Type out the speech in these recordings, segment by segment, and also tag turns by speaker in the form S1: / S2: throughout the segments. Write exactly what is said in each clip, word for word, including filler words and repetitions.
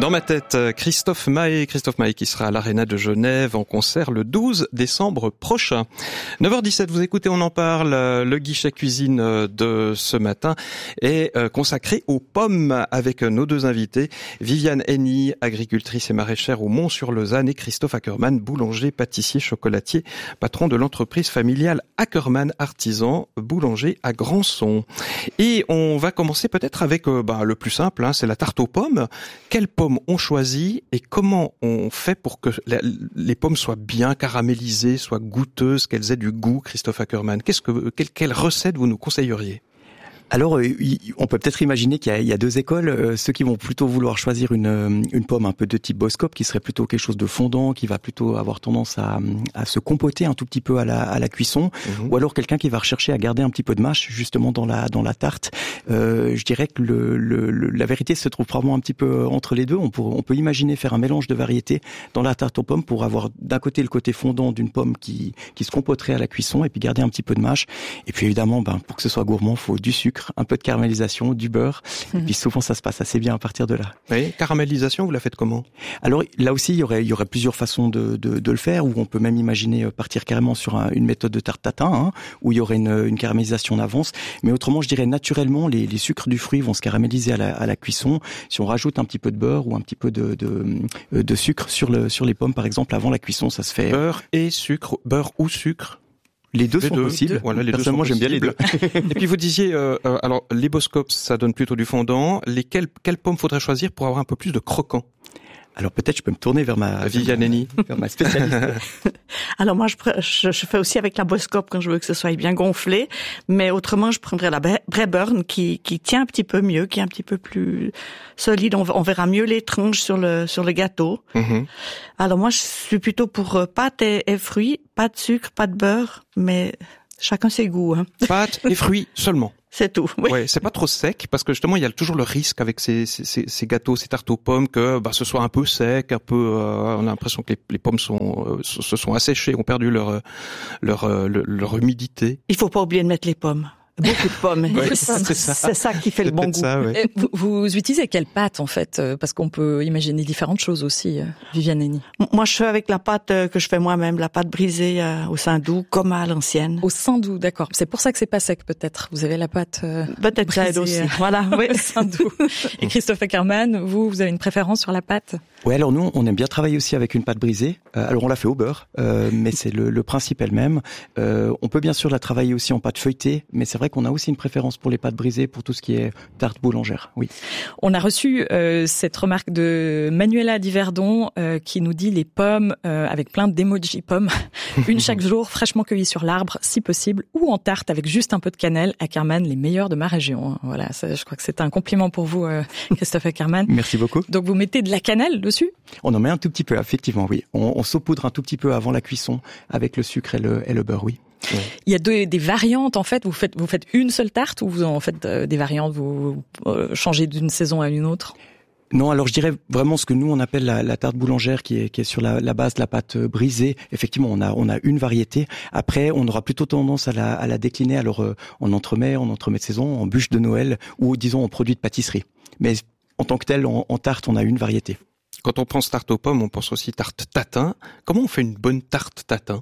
S1: Dans ma tête, Christophe Mahé, Christophe Mahé qui sera à l'Arena de Genève en concert le douze décembre prochain. neuf heures dix-sept, vous écoutez, on en parle. Le guichet cuisine de ce matin est consacré aux pommes avec nos deux invités, Viviane Henny, agricultrice et maraîchère au Mont-sur-Lausanne, et Christophe Ackermann, boulanger, pâtissier, chocolatier, patron de l'entreprise familiale Ackermann Artisan, boulanger à Grandson. Et on va commencer peut-être avec euh, bah, le plus simple, hein, c'est la tarte aux pommes. Quelles pommes on choisit et comment on fait pour que la, les pommes soient bien caramélisées, soient goûteuses, qu'elles aient du goût, Christophe Ackermann? Qu'est-ce que, quelle, quelle recette vous nous conseilleriez?
S2: Alors, on peut peut-être imaginer qu'il y a, il y a deux écoles. Euh, ceux qui vont plutôt vouloir choisir une, une pomme un peu de type Boskop, qui serait plutôt quelque chose de fondant, qui va plutôt avoir tendance à, à se compoter un tout petit peu à la, à la cuisson, mmh. ou alors quelqu'un qui va rechercher à garder un petit peu de mâche justement dans la, dans la tarte. Euh, je dirais que le, le, le, la vérité se trouve probablement un petit peu entre les deux. On peut, on peut imaginer faire un mélange de variétés dans la tarte aux pommes pour avoir d'un côté le côté fondant d'une pomme qui, qui se compoterait à la cuisson et puis garder un petit peu de mâche. Et puis évidemment, ben, pour que ce soit gourmand, il faut du sucre, un peu de caramélisation, du beurre, mmh. et puis souvent ça se passe assez bien à partir de là.
S1: Oui, caramélisation, vous la faites comment?
S2: Alors là aussi, il y aurait, il y aurait plusieurs façons de, de, de le faire, ou on peut même imaginer partir carrément sur un, une méthode de tarte tatin, hein, où il y aurait une, une caramélisation en avance. Mais autrement, je dirais naturellement, les, les sucres du fruit vont se caraméliser à la, à la cuisson. Si on rajoute un petit peu de beurre ou un petit peu de, de, de sucre sur, le, sur les pommes, par exemple, avant la cuisson, ça se fait.
S1: Beurre et sucre, beurre ou sucre?
S2: Les deux
S1: les
S2: sont
S1: deux,
S2: possibles.
S1: Voilà, les
S2: Personnellement,
S1: deux sont
S2: j'aime bien les deux.
S1: Et puis vous disiez, euh, euh, alors les Boskop, ça donne plutôt du fondant. Lesquelles, quelles pommes faudrait choisir pour avoir un peu plus de croquant?
S2: Alors peut-être je peux me tourner vers ma
S1: Viviane Henny,
S2: vers ma spécialiste.
S3: Alors moi je, je, je fais aussi avec la Boskop quand je veux que ce soit bien gonflé, mais autrement je prendrais la Braeburn qui qui tient un petit peu mieux, qui est un petit peu plus solide. On, on verra mieux les tranches sur le sur le gâteau. Mm-hmm. Alors moi je suis plutôt pour euh, pâte et, et fruits, pas de sucre, pas de beurre, mais chacun ses goûts. Hein.
S1: Pâte et fruits seulement.
S3: C'est tout. Oui.
S1: Ouais, c'est pas trop sec parce que justement il y a toujours le risque avec ces, ces, ces gâteaux, ces tartes aux pommes que bah ce soit un peu sec, un peu. Euh, on a l'impression que les, les pommes sont euh, se sont asséchées, ont perdu leur leur leur, leur humidité.
S3: Il faut pas oublier de mettre les pommes. Beaucoup de pommes.
S1: Ouais,
S3: c'est, ça,
S1: c'est, ça.
S3: c'est ça qui fait
S1: c'est
S3: le bon goût.
S1: Ça, ouais.
S4: vous, vous utilisez quelle pâte en fait? Parce qu'on peut imaginer différentes choses aussi, Viviane Henny.
S3: Moi, je fais avec la pâte que je fais moi-même, la pâte brisée euh, au saindoux, comme à l'ancienne.
S4: Au saindoux, d'accord. C'est pour ça que c'est pas sec peut-être. Vous avez la pâte euh,
S3: peut-être ça aide aussi. Voilà, oui.
S4: Au saindoux. Et Christophe Ackermann, vous, vous avez une préférence sur la pâte?
S2: Ouais, alors nous, on aime bien travailler aussi avec une pâte brisée. Euh, alors on la fait au beurre, euh, mais c'est le, le principe elle-même. Euh, on peut bien sûr la travailler aussi en pâte feuilletée, mais c'est vrai qu'on a aussi une préférence pour les pâtes brisées, pour tout ce qui est tarte boulangère. Oui.
S4: On a reçu euh, cette remarque de Manuela Diverdon euh, qui nous dit les pommes euh, avec plein d'emoji pommes, une chaque jour, fraîchement cueillies sur l'arbre, si possible, ou en tarte avec juste un peu de cannelle. Ackermann, les meilleurs de ma région. Voilà, ça, je crois que c'est un compliment pour vous, euh, Christophe Ackermann.
S2: Merci beaucoup.
S4: Donc vous mettez de la cannelle dessus?
S2: On en met un tout petit peu, effectivement, oui. On, on saupoudre un tout petit peu avant la cuisson avec le sucre et le, et le beurre, oui.
S4: Ouais. Il y a deux, des variantes en fait. Vous faites vous faites une seule tarte ou vous en faites euh, des variantes? Vous euh, changez d'une saison à une autre?
S2: Non, alors je dirais vraiment ce que nous on appelle la, la tarte boulangère, qui est, qui est sur la, la base de la pâte brisée. Effectivement, on a on a une variété. Après, on aura plutôt tendance à la, à la décliner. Alors euh, en entremets, en entremets de saison, en bûche de Noël ou disons en produit de pâtisserie. Mais en tant que tel, en, en tarte, on a une variété.
S1: Quand on pense tarte aux pommes, on pense aussi tarte tatin. Comment on fait une bonne tarte tatin?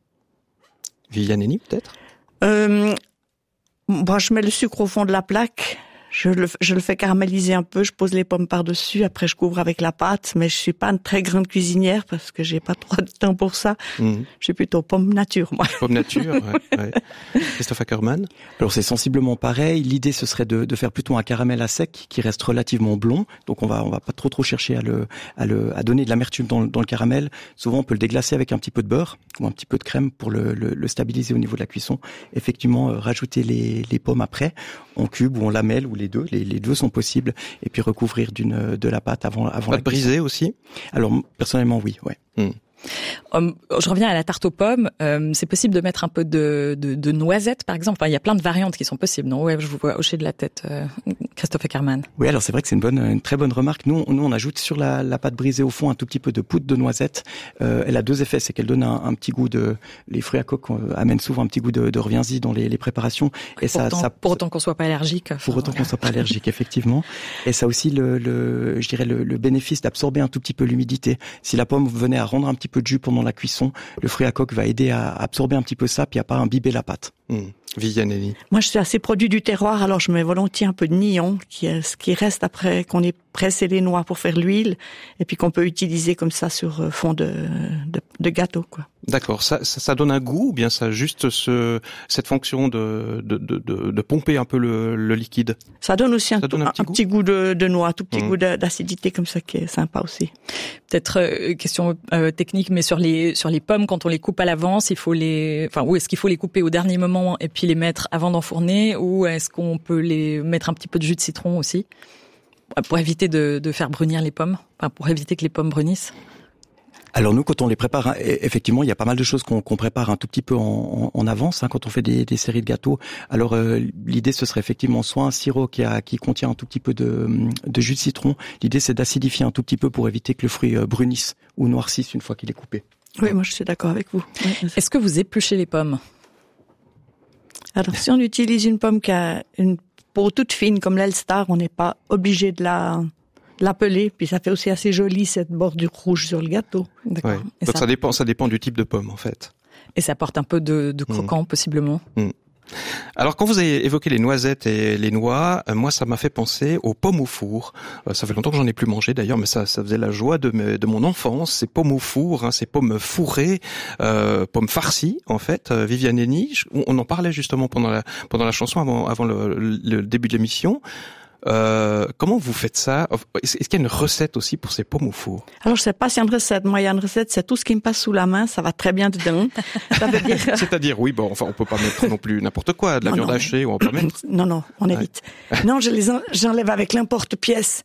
S1: Viviane Henny, peut-être?
S3: Euh, bon, je mets le sucre au fond de la plaque. Je le, je le fais caraméliser un peu, je pose les pommes par-dessus, après je couvre avec la pâte, mais je suis pas une très grande cuisinière parce que j'ai pas trop de temps pour ça. Mmh. Je suis plutôt pomme nature, moi.
S1: Pomme nature, ouais, ouais. Christophe Ackermann?
S2: Alors c'est sensiblement pareil. L'idée ce serait de, de faire plutôt un caramel à sec qui reste relativement blond. Donc on va, on va pas trop trop chercher à le, à le, à donner de l'amertume dans, dans le caramel. Souvent on peut le déglacer avec un petit peu de beurre ou un petit peu de crème pour le, le, le stabiliser au niveau de la cuisson. Effectivement, euh, rajouter les, les pommes après en cube ou en lamelles ou les deux, les, les deux sont possibles, et puis recouvrir d'une de la pâte avant avant
S1: pâte
S2: la cuisson.
S1: Brisée aussi?
S2: Alors personnellement oui, ouais.
S1: Mmh.
S4: Um, je reviens à la tarte aux pommes. Euh, c'est possible de mettre un peu de, de, de noisettes, par exemple. Enfin, il y a plein de variantes qui sont possibles. Non, ouais, je vous vois hocher de la tête, euh, Christophe Eckermann.
S2: Oui, alors c'est vrai que c'est une bonne, une très bonne remarque. Nous, nous, on ajoute sur la, la pâte brisée au fond un tout petit peu de poudre de noisette. Euh, elle a deux effets, c'est qu'elle donne un, un petit goût de. Les fruits à coque euh, amènent souvent un petit goût de, de reviens-y dans les, les préparations. Et
S4: pour,
S2: ça,
S4: autant,
S2: ça,
S4: pour autant qu'on soit pas allergique.
S2: Pour autant qu'on soit pas allergique, effectivement. Et ça a aussi le, le, je dirais le, le bénéfice d'absorber un tout petit peu l'humidité. Si la pomme venait à rendre un petit peu de jus pendant la cuisson, le fruit à coque va aider à absorber un petit peu ça, puis à pas imbiber la pâte.
S1: Mmh. Viviane Henny.
S3: Moi, je suis assez produit du terroir, alors je mets volontiers un peu de nignon, qui est ce qui reste après qu'on ait pressé les noix pour faire l'huile, et puis qu'on peut utiliser comme ça sur fond de, de, de gâteau, quoi.
S1: D'accord. Ça, ça, ça donne un goût, ou bien ça a juste ce, cette fonction de, de, de, de, de pomper un peu le, le liquide?
S3: Ça donne aussi un,
S1: donne un,
S3: un,
S1: petit,
S3: un
S1: goût.
S3: petit goût de, de noix, un tout petit
S1: mmh.
S3: goût d'acidité comme ça qui est sympa aussi.
S4: Peut-être euh, question euh, technique, mais sur les sur les pommes, quand on les coupe à l'avance, il faut les, enfin, où est-ce qu'il faut les couper au dernier moment et puis les mettre avant d'enfourner, ou est-ce qu'on peut les mettre un petit peu de jus de citron aussi pour éviter de, de faire brunir les pommes, enfin, pour éviter que les pommes brunissent?
S2: Alors nous, quand on les prépare, effectivement, il y a pas mal de choses qu'on qu'on prépare un tout petit peu en, en avance hein, quand on fait des, des séries de gâteaux. Alors euh, l'idée, ce serait effectivement soit un sirop qui, a, qui contient un tout petit peu de, de jus de citron. L'idée, c'est d'acidifier un tout petit peu pour éviter que le fruit brunisse ou noircisse une fois qu'il est coupé.
S3: Oui, moi je suis d'accord avec vous. Oui.
S4: Est-ce que vous épluchez les pommes?
S3: Alors si on utilise une pomme qui a une peau toute fine comme l'Elstar, on n'est pas obligé de la... l'appeler, puis ça fait aussi assez joli cette bordure rouge sur le gâteau.
S1: D'accord. Ouais. Donc ça... ça dépend, ça dépend du type de pomme en fait.
S4: Et ça apporte un peu de, de croquant mmh. possiblement.
S1: Mmh. Alors quand vous avez évoqué les noisettes et les noix, euh, moi ça m'a fait penser aux pommes au four. Euh, ça fait longtemps que j'en ai plus mangé d'ailleurs, mais ça, ça faisait la joie de, me, de mon enfance. Ces pommes au four, hein, ces pommes fourrées, euh, pommes farcies en fait. Euh, Viviane Henny, on en parlait justement pendant la pendant la chanson avant avant le, le début de l'émission. Euh, comment vous faites ça? Est-ce qu'il y a une recette aussi pour ces pommes au four?
S3: Alors, je sais pas s'il y a une recette. Moi, il y a une recette, c'est tout ce qui me passe sous la main, ça va très bien dedans. Ça veut dire...
S1: C'est-à-dire, oui, bon, enfin, on peut pas mettre non plus n'importe quoi, de la non, viande non. hachée, ou on peut mettre...
S3: Non, non, on évite. Ouais. Non, je les en... j'enlève avec l'emporte-pièce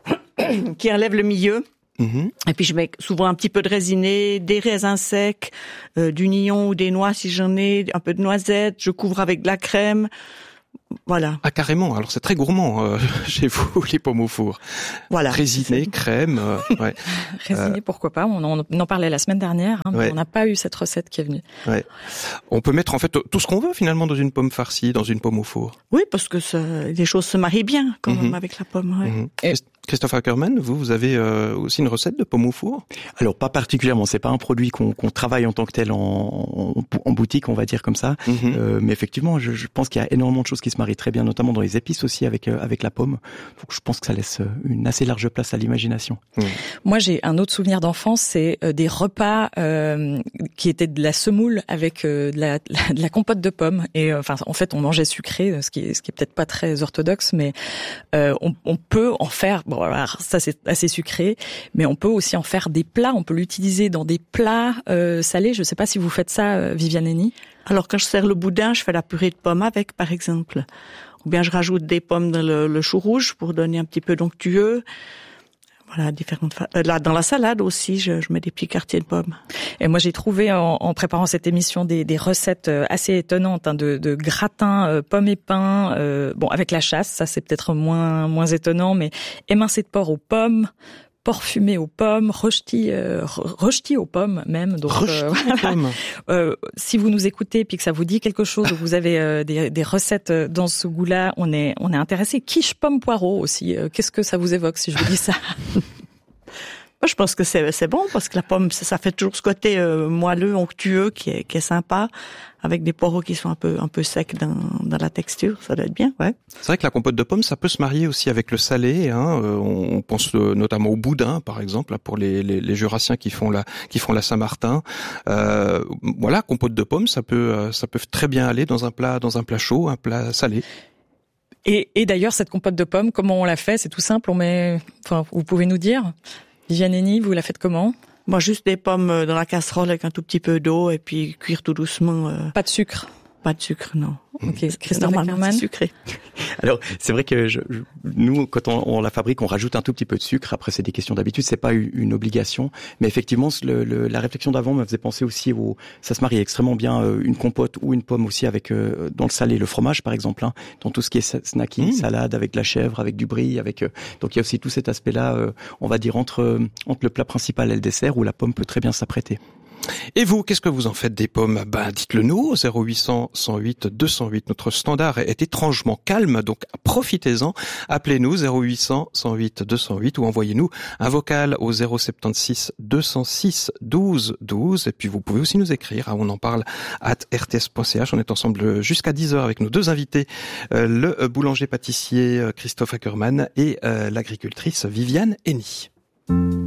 S3: qui enlève le milieu. Mm-hmm. Et puis je mets souvent un petit peu de raisiné, des raisins secs, euh, du nignon ou des noix si j'en ai, un peu de noisettes, je couvre avec de la crème. Voilà.
S1: Ah carrément. Alors c'est très gourmand euh, chez vous les pommes au four.
S3: Voilà.
S1: Raisiné, crème. Euh, ouais.
S4: Raisiné, euh, pourquoi pas. On en, on en parlait la semaine dernière. Hein, mais ouais. On n'a pas eu cette recette qui est venue.
S1: Ouais. On peut mettre en fait tout ce qu'on veut finalement dans une pomme farcie, dans une pomme au four.
S3: Oui, parce que ça, les choses se marient bien quand mm-hmm. même avec la pomme. Ouais. Mm-hmm.
S1: Et... Christophe Eckermann, vous, vous avez euh, aussi une recette de pommes au four?
S2: Alors pas particulièrement, c'est pas un produit qu'on qu'on travaille en tant que tel en, en, en boutique, on va dire comme ça. Mm-hmm. Euh, mais effectivement, je, je pense qu'il y a énormément de choses qui se marient très bien, notamment dans les épices aussi avec euh, avec la pomme. Donc je pense que ça laisse une assez large place à l'imagination.
S4: Mm. Moi, j'ai un autre souvenir d'enfance, c'est euh, des repas euh, qui étaient de la semoule avec euh, de, la, de la compote de pommes. Et euh, enfin, en fait, on mangeait sucré, ce qui est, ce qui est peut-être pas très orthodoxe, mais euh, on, on peut en faire. Bon, alors ça c'est assez sucré, mais on peut aussi en faire des plats. On peut l'utiliser dans des plats euh, salés. Je sais pas si vous faites ça, euh, Viviane Henny.
S3: Alors quand je sers le boudin, je fais la purée de pommes avec, par exemple. Ou bien je rajoute des pommes dans le, le chou rouge pour donner un petit peu d'onctueux. Voilà, différentes. Fa- Là, dans la salade aussi, je, je mets des petits quartiers de pommes.
S4: Et moi, j'ai trouvé en, en préparant cette émission des, des recettes assez étonnantes hein, de, de gratins euh, pommes et pain. Euh, bon, avec la chasse, ça c'est peut-être moins moins étonnant, mais émincé de porc aux pommes, porc fumé aux pommes, rechti, euh, rechti aux pommes même. Donc,
S1: rechti euh, aux pommes.
S4: Euh, si vous nous écoutez puis que ça vous dit quelque chose, ou vous avez euh, des, des recettes dans ce goût-là, on est on est intéressé. Quiche pomme poireau aussi. Euh, qu'est-ce que ça vous évoque si je vous dis ça?
S3: Moi, je pense que c'est c'est bon parce que la pomme, ça, ça fait toujours ce côté euh, moelleux, onctueux qui est qui est sympa, avec des poireaux qui sont un peu un peu secs dans dans la texture. Ça doit être bien, ouais.
S1: C'est vrai que la compote de pommes, ça peut se marier aussi avec le salé. Hein. Euh, on pense euh, notamment au boudin, par exemple, là, pour les, les les Jurassiens qui font la qui font la Saint-Martin. Euh, voilà, compote de pommes, ça peut euh, ça peut très bien aller dans un plat dans un plat chaud, un plat salé.
S4: Et, et d'ailleurs, cette compote de pommes, comment on la fait? C'est tout simple. On met, enfin, vous pouvez nous dire? Viviane Henny, vous la faites comment?
S3: Moi, juste des pommes dans la casserole avec un tout petit peu d'eau et puis cuire tout doucement. Euh...
S4: Pas de sucre?
S3: Pas de sucre, non.
S4: Ok, Christophe
S3: Normalement, c'est sucré.
S2: Alors, c'est vrai que je, je, nous, quand on, on la fabrique, on rajoute un tout petit peu de sucre. Après, c'est des questions d'habitude, c'est pas une obligation. Mais effectivement, le, le, la réflexion d'avant me faisait penser aussi au, ça se marie extrêmement bien, euh, une compote ou une pomme aussi avec, euh, dans le salé, le fromage, par exemple, hein, dans tout ce qui est snacking, mmh. salade, avec de la chèvre, avec du brie, avec, euh, donc il y a aussi tout cet aspect-là, euh, on va dire, entre, entre le plat principal et le dessert, où la pomme peut très bien s'apprêter.
S1: Et vous, qu'est-ce que vous en faites des pommes? Ben, dites-le nous, zéro huit cents, cent huit, deux cent huit. Notre standard est étrangement calme, donc profitez-en. Appelez-nous zéro huit cents, cent huit, deux cent huit ou envoyez-nous un vocal au zéro sept six, deux cent six, douze, douze. Et puis vous pouvez aussi nous écrire, hein, on en parle at r t s point c h. On est ensemble jusqu'à dix heures avec nos deux invités, euh, le boulanger-pâtissier Christophe Ackermann et euh, l'agricultrice Viviane Henny.